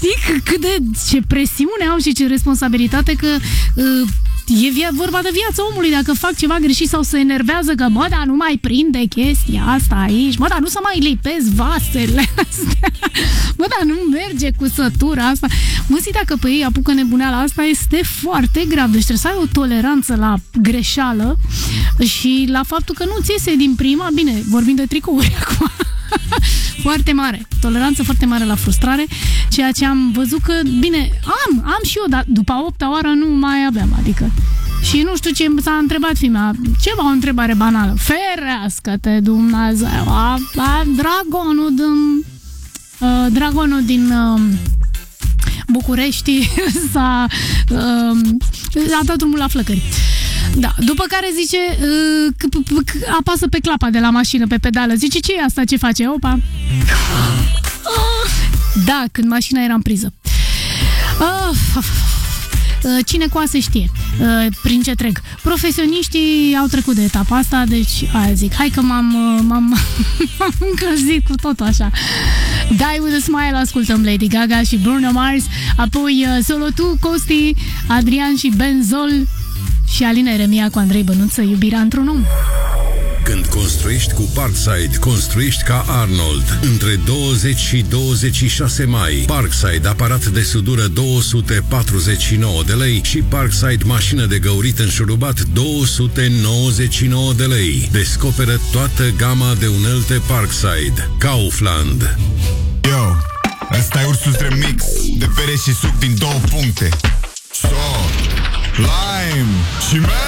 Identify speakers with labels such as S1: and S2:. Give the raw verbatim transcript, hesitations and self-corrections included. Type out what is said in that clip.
S1: zic cât de ce presiune au și ce responsabilitate, că uh, e via, vorba de viața omului. Dacă fac ceva greșit sau se enervează că mă, dar nu mai prinde chestia asta aici, mă, dar nu să mai lipesc vasele astea, mă, dar nu merge cu sătura asta. Mă, zic, dacă pe ei apucă nebuneala asta, este foarte grav. Deci trebuie să ai o toleranță la greșeală și la faptul că nu ți iese din prima, bine, vorbim de tricouri acum, foarte mare, toleranță foarte mare la frustrare, ceea ce am văzut că, bine, am, am și eu, dar după a opta oară nu mai aveam, adică. Și nu știu ce s-a întrebat fimea, ceva o întrebare banală, ferească-te Dumnezeu, a, a, dragonul din, uh, dragonul din uh, București s-a uh, a dat drumul la flăcări. Da, după care zice, uh, apasă pe clapa de la mașină, pe pedală. Zice, ce e asta, ce face? Opa! Da, când mașina era în priză. Uh, Cine coase știe prin ce trec. Profesioniștii au trecut de etapa asta, deci aia zic, hai că m-am, m-am, m-am încălzit cu totul așa. Die with a Smile, ascultăm Lady Gaga și Bruno Mars, apoi Solo Tu, Costi, Adrian și Benzol și Alina Eremia cu Andrei Bănuță, Iubirea într-un om.
S2: Când construiești cu Parkside, construiești ca Arnold. Între douăzeci și douăzeci și șase mai, Parkside, aparat de sudură două sute patruzeci și nouă de lei și Parkside, mașină de găurit înșurubat două sute nouăzeci și nouă de lei. Descoperă toată gama de unelte Parkside. Kaufland.
S3: Yo, ăsta e Ursus Remix, de pere și suc din două puncte. So, lime și